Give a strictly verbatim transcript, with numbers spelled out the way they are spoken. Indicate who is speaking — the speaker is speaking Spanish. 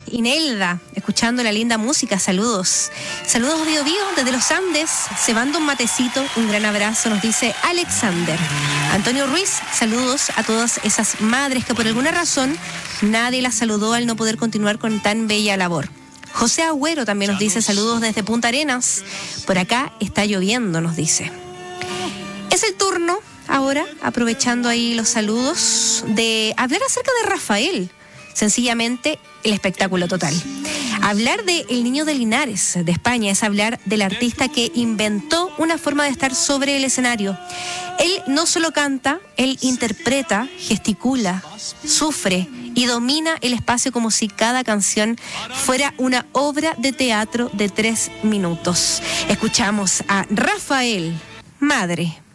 Speaker 1: Inelda, escuchando la linda música, saludos. Saludos Bio Bio desde los Andes, cebando un matecito, un gran abrazo, nos dice Alexander. Antonio Ruiz, saludos a todas esas madres que por alguna razón nadie las saludó al no poder continuar con tan bella labor. José Agüero también nos dice saludos desde Punta Arenas, por acá está lloviendo, nos dice. Es el turno ahora, aprovechando ahí los saludos, de hablar acerca de Rafael. Sencillamente, el espectáculo total. Hablar de El Niño de Linares, de España, es hablar del artista que inventó una forma de estar sobre el escenario. Él no solo canta, él interpreta, gesticula, sufre y domina el espacio como si cada canción fuera una obra de teatro de tres minutos. Escuchamos a Rafael, Madre.